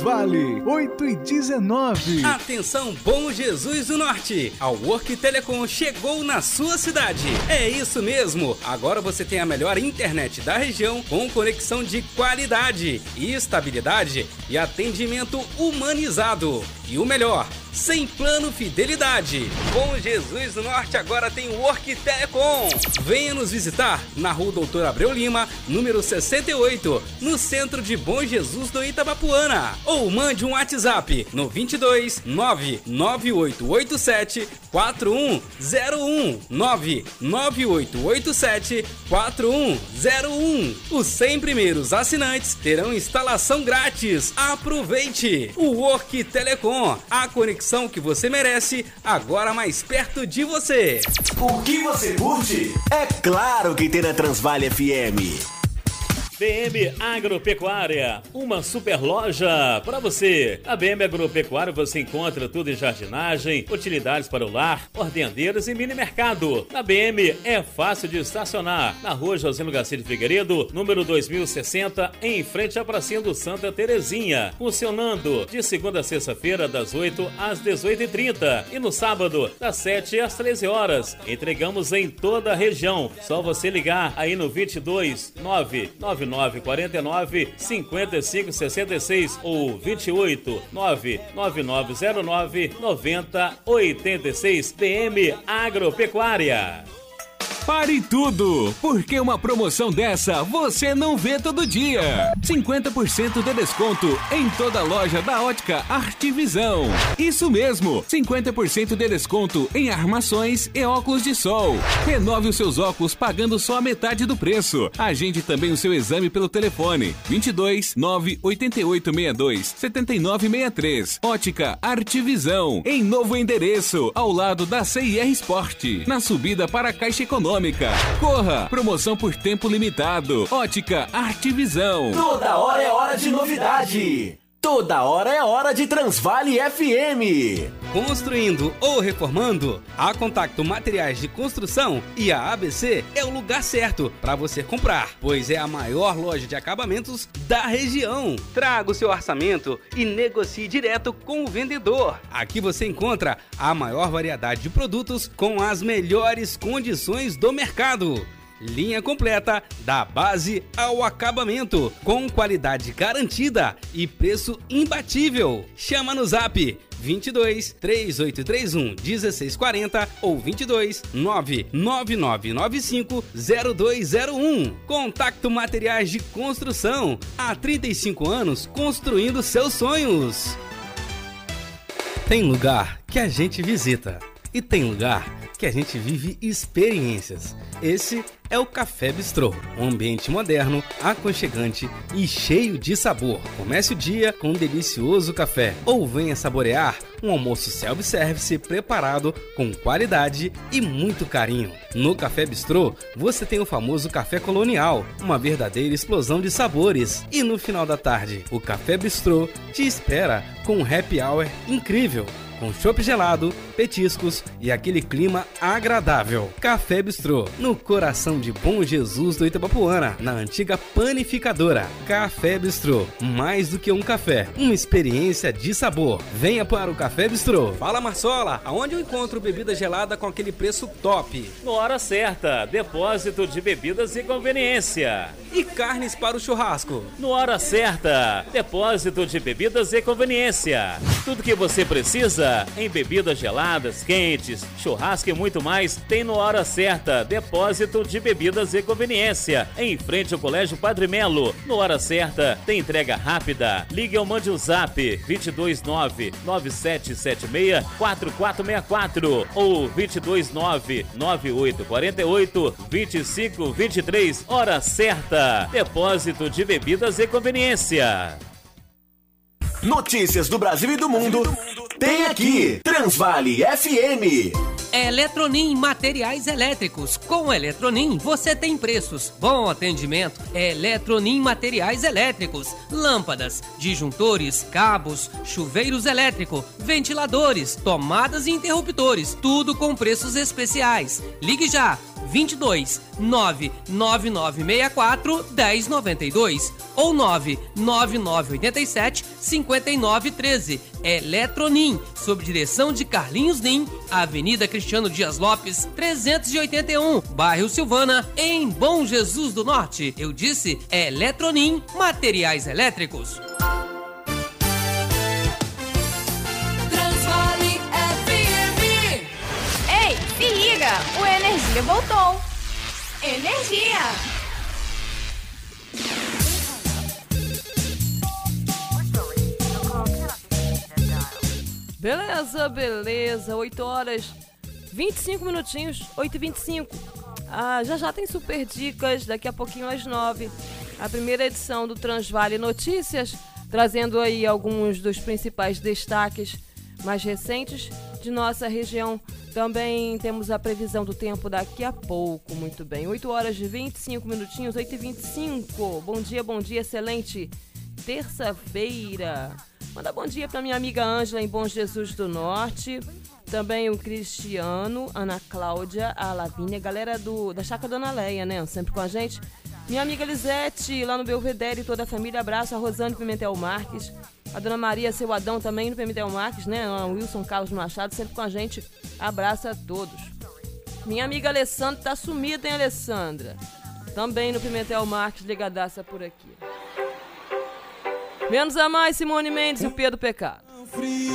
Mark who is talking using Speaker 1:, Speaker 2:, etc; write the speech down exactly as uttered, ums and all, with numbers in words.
Speaker 1: Transvale, oito e dezenove.
Speaker 2: Atenção, Bom Jesus do Norte! A Work Telecom chegou na sua cidade. É isso mesmo! Agora você tem a melhor internet da região com conexão de qualidade, estabilidade e atendimento humanizado. E o melhor, sem plano fidelidade. Bom Jesus do Norte agora tem Work Telecom. Venha nos visitar na Rua Doutor Abreu Lima, número sessenta e oito, no centro de Bom Jesus do Itabapuana. Ou mande um WhatsApp no vinte e dois, nove nove oito oito sete, quatro um zero um, nove nove oito oito sete, quatro um zero um. Os cem primeiros assinantes terão instalação grátis. Aproveite! O Work Telecom, a conexão que você merece, agora mais perto de você.
Speaker 3: O que você curte? É claro que tem na Transvale F M.
Speaker 4: B M Agropecuária, uma super loja para você. A B M Agropecuária você encontra tudo em jardinagem, utilidades para o lar, ordenadeiras e mini mercado. Na B M é fácil de estacionar. Na rua Josino Garcia de Figueiredo, número dois mil e sessenta, em frente à pracinha do Santa Terezinha. Funcionando de segunda a sexta-feira, das oito às dezoito e trinta. E no sábado, das sete às treze horas. Entregamos em toda a região. Só você ligar aí no vinte e dois, nove nove nove quatro nove, cinco cinco seis seis ou vinte e oito, nove nove nove zero nove, nove zero oito seis. B M Agropecuária.
Speaker 5: Pare tudo, porque uma promoção dessa você não vê todo dia. cinquenta por cento de desconto em toda a loja da Ótica Artvisão. Isso mesmo, cinquenta por cento de desconto em armações e óculos de sol. Renove os seus óculos pagando só a metade do preço. Agende também o seu exame pelo telefone vinte e dois, nove oito oito seis dois, sete nove seis três. Ótica Artvisão, em novo endereço, ao lado da C I R Sport, na subida para a Caixa Econômica. Corra! Promoção por tempo limitado. Ótica Artvisão.
Speaker 3: Toda hora é hora de novidade. Toda hora é hora de Transvale F M.
Speaker 2: Construindo ou reformando, a Contacto Materiais de Construção e a A B C é o lugar certo para você comprar, pois é a maior loja de acabamentos da região. Traga o seu orçamento e negocie direto com o vendedor. Aqui você encontra a maior variedade de produtos com as melhores condições do mercado. Linha completa da base ao acabamento, com qualidade garantida e preço imbatível. Chama no zap vinte e dois, três oito três um, um seis quatro zero ou vinte e dois, nove nove nove nove cinco, zero dois zero um. Contacto Materiais de Construção, há trinta e cinco anos construindo seus sonhos. Tem lugar que a gente visita e tem lugar que a gente vive experiências. Esse é o Café Bistrô, um ambiente moderno, aconchegante e cheio de sabor. Comece o dia com um delicioso café ou venha saborear um almoço self-service preparado com qualidade e muito carinho. No Café Bistrô, você tem o famoso café colonial, uma verdadeira explosão de sabores. E no final da tarde, o Café Bistrô te espera com um happy hour incrível, com chopp gelado, petiscos e aquele clima agradável. Café Bistrô, no coração de Bom Jesus do Itabapuana, na antiga panificadora. Café Bistrô, mais do que um café, uma experiência de sabor. Venha para o Café Bistrô. Fala, Marsola, aonde eu encontro bebida gelada com aquele preço top?
Speaker 4: No Hora Certa, depósito de bebidas e conveniência.
Speaker 2: E carnes para o churrasco?
Speaker 4: No Hora Certa, depósito de bebidas e conveniência. Tudo que você precisa em bebidas geladas, quentes, churrasco e muito mais, tem no Hora Certa, depósito de bebidas e conveniência, em frente ao Colégio Padre Melo. No Hora Certa, tem entrega rápida. Ligue ou mande o zap vinte e dois, nove nove sete sete seis, quatro quatro seis quatro ou vinte e dois, nove nove oito quatro oito, vinte e cinco vinte e três. Hora Certa, depósito de bebidas e conveniência.
Speaker 3: Notícias do Brasil e do mundo, tem aqui, Transvale F M.
Speaker 6: Eletronim Materiais Elétricos. Com Eletronim você tem preços, bom atendimento. Eletronim Materiais Elétricos. Lâmpadas, disjuntores, cabos, chuveiros elétricos, ventiladores, tomadas e interruptores. Tudo com preços especiais. Ligue já. vinte e dois, nove nove nove seis quatro, dez noventa e dois ou nove nove nove oito sete, cinco nove um três. Eletronim, sob direção de Carlinhos Nim, Avenida Cristiano Dias Lopes, trezentos e oitenta e um, bairro Silvana, em Bom Jesus do Norte. Eu disse Eletronim Materiais Elétricos.
Speaker 7: Transvale F M. Ei, se liga, o Energia voltou. Energia.
Speaker 8: Beleza, beleza, oito horas, vinte e cinco minutinhos, oito e vinte e cinco. Ah, já já tem super dicas, daqui a pouquinho às nove. A primeira edição do Transvale Notícias, trazendo aí alguns dos principais destaques mais recentes de nossa região. Também temos a previsão do tempo daqui a pouco, muito bem. oito horas e vinte e cinco minutinhos, oito e vinte e cinco. Bom dia, bom dia, excelente terça-feira. Manda bom dia para minha amiga Ângela em Bom Jesus do Norte. Também o Cristiano, Ana Cláudia, a Lavínia, galera do, da Chácara Dona Leia, né? Sempre com a gente. Minha amiga Lisete, lá no Belvedere, toda a família. Abraço a Rosane Pimentel Marques. A Dona Maria, seu Adão, também no Pimentel Marques, né? O Wilson Carlos Machado, sempre com a gente. Abraço a todos. Minha amiga Alessandra tá sumida, hein, Alessandra? Também no Pimentel Marques, ligadaça por aqui. Menos a mais, Simone Mendes e o Pedro Pecado.